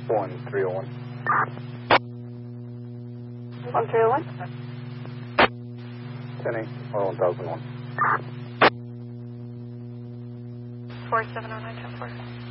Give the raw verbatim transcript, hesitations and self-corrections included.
one three oh one. one three oh one. ten eight or one thousand one. four seven oh nine ten four.